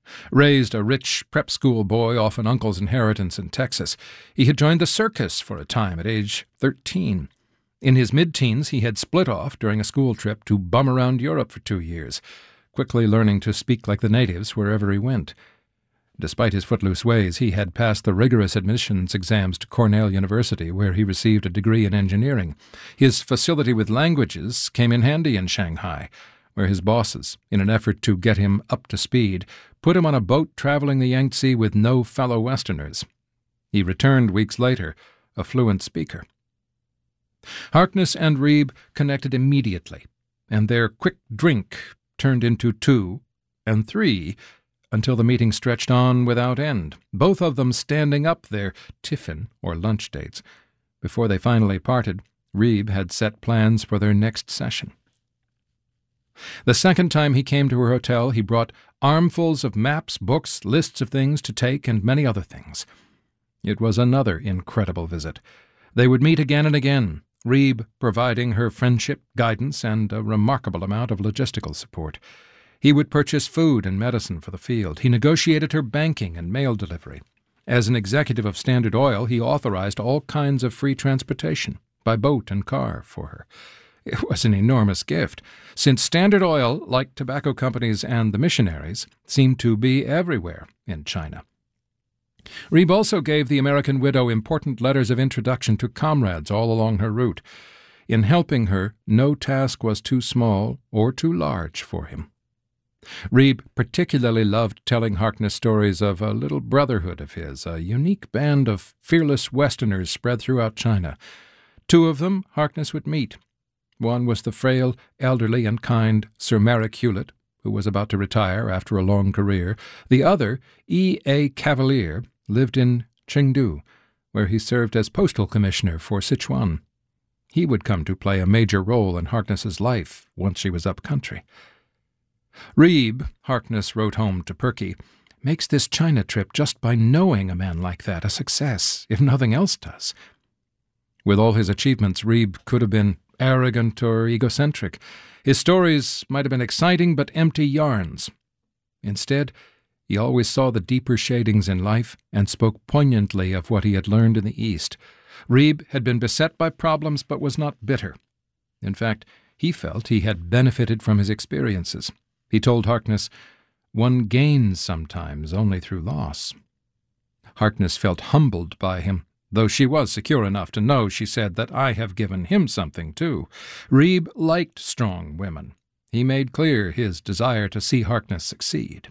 Raised a rich prep school boy off an uncle's inheritance in Texas, he had joined the circus for a time at age 13. In his mid-teens, he had split off during a school trip to bum around Europe for 2 years, quickly learning to speak like the natives wherever he went. Despite his footloose ways, he had passed the rigorous admissions exams to Cornell University, where he received a degree in engineering. His facility with languages came in handy in Shanghai, where his bosses, in an effort to get him up to speed, put him on a boat traveling the Yangtze with no fellow Westerners. He returned weeks later, a fluent speaker. Harkness and Reeb connected immediately, and their quick drink turned into 2 and 3 until the meeting stretched on without end, both of them standing up their tiffin or lunch dates. Before they finally parted, Reeb had set plans for their next session. The second time he came to her hotel, he brought armfuls of maps, books, lists of things to take, and many other things. It was another incredible visit. They would meet again and again, Reeb providing her friendship, guidance, and a remarkable amount of logistical support. He would purchase food and medicine for the field. He negotiated her banking and mail delivery. As an executive of Standard Oil, he authorized all kinds of free transportation, by boat and car, for her. It was an enormous gift, since Standard Oil, like tobacco companies and the missionaries, seemed to be everywhere in China. Reeb also gave the American widow important letters of introduction to comrades all along her route. In helping her, no task was too small or too large for him. Reeb particularly loved telling Harkness stories of a little brotherhood of his, a unique band of fearless Westerners spread throughout China. 2 of them Harkness would meet. One was the frail, elderly, and kind Sir Merrick Hewlett, who was about to retire after a long career. The other, E.A. Cavalier, lived in Chengdu, where he served as postal commissioner for Sichuan. He would come to play a major role in Harkness's life once she was up country. Reeb, Harkness wrote home to Perky, makes this China trip just by knowing a man like that a success, if nothing else does. With all his achievements, Reeb could have been arrogant or egocentric. His stories might have been exciting but empty yarns. Instead, he always saw the deeper shadings in life and spoke poignantly of what he had learned in the East. Reeb had been beset by problems but was not bitter. In fact, he felt he had benefited from his experiences. He told Harkness, "One gains sometimes only through loss." Harkness felt humbled by him, though she was secure enough to know, she said, that I have given him something too. Reeb liked strong women. He made clear his desire to see Harkness succeed.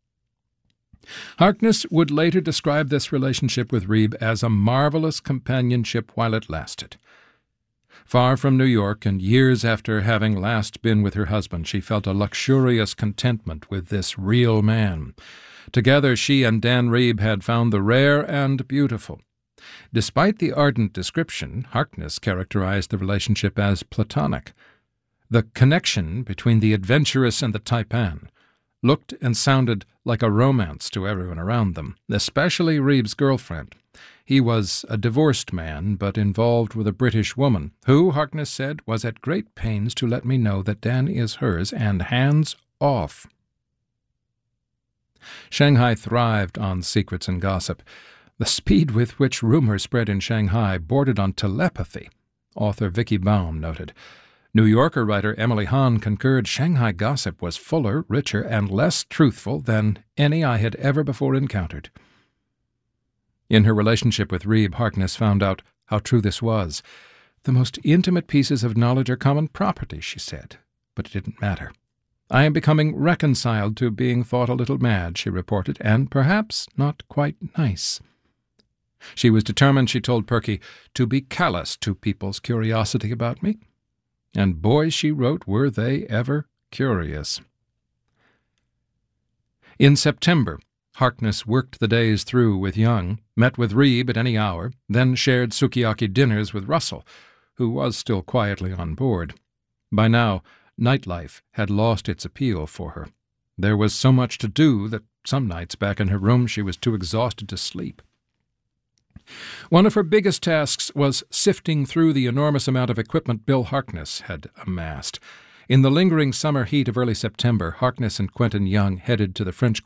Harkness would later describe this relationship with Reeb as a marvelous companionship while it lasted. Far from New York, and years after having last been with her husband, she felt a luxurious contentment with this real man. Together she and Dan Reeb had found the rare and beautiful. Despite the ardent description, Harkness characterized the relationship as platonic. The connection between the adventurous and the taipan looked and sounded like a romance to everyone around them, especially Reeb's girlfriend. He was a divorced man, but involved with a British woman, who, Harkness said, was at great pains to let me know that Dan is hers and hands off. Shanghai thrived on secrets and gossip. The speed with which rumor spread in Shanghai bordered on telepathy, author Vicky Baum noted. New Yorker writer Emily Hahn concurred Shanghai gossip was fuller, richer, and less truthful than any I had ever before encountered. In her relationship with Reeb, Harkness found out how true this was. The most intimate pieces of knowledge are common property, she said, but it didn't matter. I am becoming reconciled to being thought a little mad, she reported, and perhaps not quite nice. She was determined, she told Perky, to be callous to people's curiosity about me. And boy, she wrote, were they ever curious. In September, Harkness worked the days through with Young, met with Reeb at any hour, then shared sukiyaki dinners with Russell, who was still quietly on board. By now, nightlife had lost its appeal for her. There was so much to do that some nights back in her room she was too exhausted to sleep. One of her biggest tasks was sifting through the enormous amount of equipment Bill Harkness had amassed. In the lingering summer heat of early September, Harkness and Quentin Young headed to the French